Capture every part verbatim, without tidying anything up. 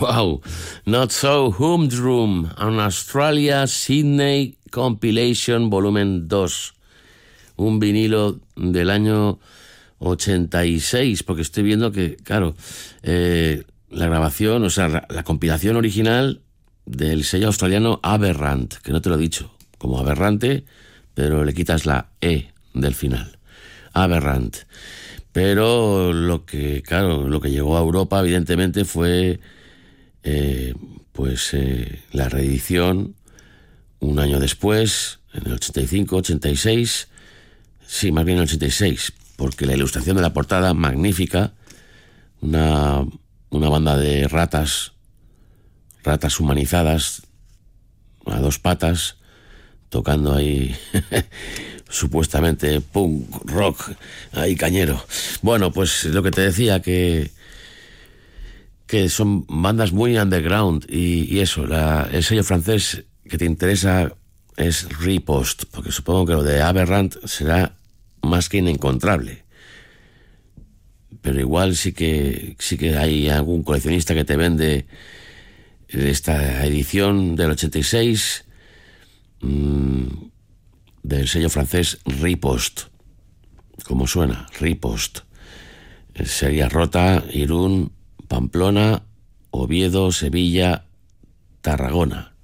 Wow, Not So Humdrum, an Australia Sydney Compilation Volumen dos, un vinilo del año ochenta y seis, porque estoy viendo que, claro, eh, la grabación, o sea, la, la compilación original del sello australiano Aberrant, que no te lo he dicho, como aberrante, pero le quitas la E del final, Aberrant. Pero lo que, claro, lo que llegó a Europa, evidentemente, fue eh, pues eh, la reedición un año después, en el ochenta y cinco, ochenta y seis, sí, más bien en el ochenta y seis, porque la ilustración de la portada, magnífica, una, una banda de ratas, ratas humanizadas, a dos patas, tocando ahí supuestamente punk, rock, ahí cañero. Bueno, pues lo que te decía, que que son bandas muy underground y, y eso, la, el sello francés que te interesa es Riposte, porque supongo que lo de Aberrant será más que inencontrable. Pero igual sí que sí que hay algún coleccionista que te vende esta edición del ochenta y seis mmm, del sello francés Riposte, como suena, Riposte. Sería Rota, Irún, Pamplona, Oviedo, Sevilla, Tarragona.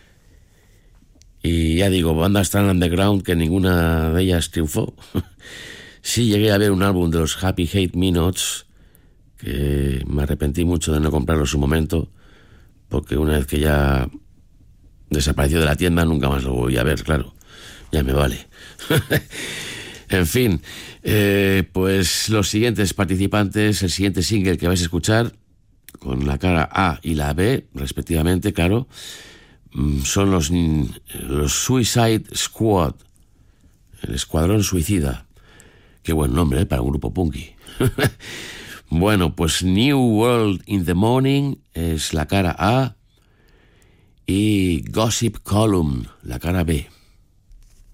Y ya digo, bandas tan underground que ninguna de ellas triunfó. Sí llegué a ver un álbum de los Happy Hate Me Nots, que me arrepentí mucho de no comprarlo en su momento, porque una vez que ya desapareció de la tienda nunca más lo voy a ver, claro. Ya me vale. En fin, eh, pues los siguientes participantes, el siguiente single que vais a escuchar, con la cara A y la B, respectivamente, claro, son los, los Suicide Squad, el Escuadrón Suicida. Qué buen nombre, ¿eh?, para un grupo punky. Bueno, pues New World in the Morning es la cara A y Gossip Column, la cara B.